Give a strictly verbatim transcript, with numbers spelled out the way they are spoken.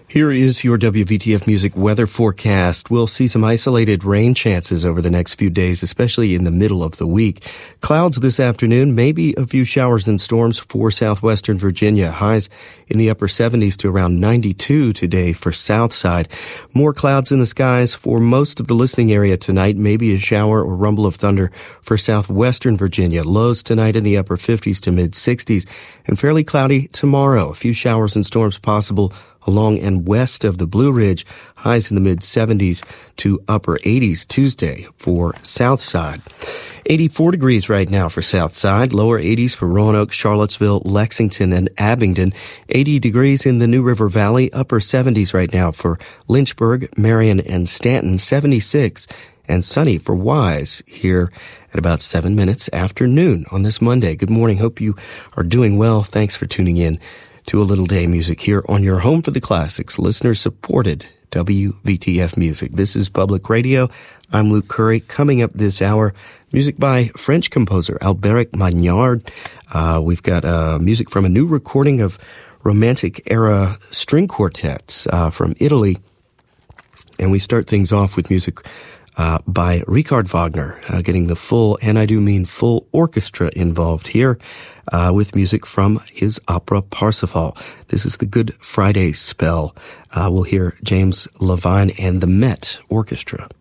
Here is your W V T F Music weather forecast. We'll see some isolated rain chances over the next few days, especially in the middle of the week. Clouds this afternoon, maybe a few showers and storms for southwestern Virginia. Highs in the upper seventies to around ninety-two today for south side. More clouds in the skies for most of the listening area tonight. Maybe a shower or rumble of thunder for southwestern Virginia. Lows tonight in the upper fifties to mid sixties, and fairly cloudy tomorrow. A few showers and storms possible along and west of the Blue Ridge. Highs in the mid seventies to upper eighties Tuesday for south side. eighty-four degrees right now for south side. Lower eighties for Roanoke, Charlottesville, Lexington, and Abingdon. eighty degrees in the New River Valley. Upper seventies right now for Lynchburg, Marion, and Stanton. seventy-six and sunny for Wise here at about seven minutes after noon on this Monday. Good morning. Hope you are doing well. Thanks for tuning in to A Little Day Music here on your home for the classics, listener-supported W V T F Music. This is Public Radio. I'm Luke Curry. Coming up this hour, music by French composer Albéric Magnard. Uh, we've got uh, music from a new recording of Romantic-era string quartets uh, from Italy. And we start things off with music Uh, by Richard Wagner, uh, getting the full, and I do mean full, orchestra involved here uh, with music from his opera Parsifal. This is the Good Friday spell. Uh, we'll hear James Levine and the Met Orchestra.